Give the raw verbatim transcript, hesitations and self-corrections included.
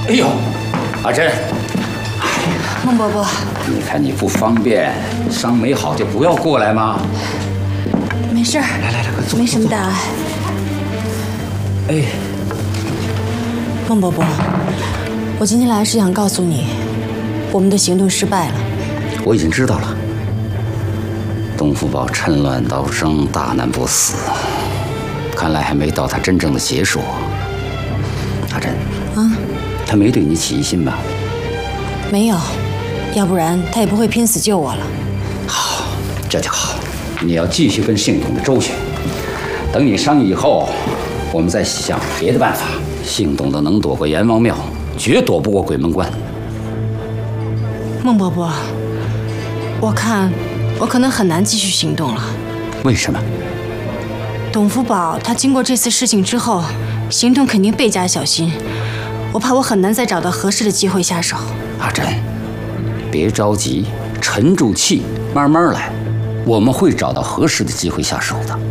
哎呦，阿珍， 孟伯伯， 你看你不方便，伤没好就不要过来吗？ 没事儿， 来来来，快坐， 没什么大碍。 哎， 孟伯伯，我今天来是想告诉你，我们的行动失败了。 我已经知道了。东福宝趁乱逃生，大难不死，看来还没到他真正的结束。阿珍， 啊， 他没对你起疑心吧？ 没有，要不然他也不会拼死救我了。 好，这就好。你要继续跟姓董的周旋，等你伤愈以后，我们再想别的办法。姓董的能躲过阎王庙，绝躲不过鬼门关。 孟伯伯，我看我可能很难继续行动了。 为什么？ 董福宝他经过这次事情之后，行动肯定倍加小心，我怕我很难再找到合适的机会下手。 阿珍，别着急，沉住气，慢慢来，我们会找到合适的机会下手的。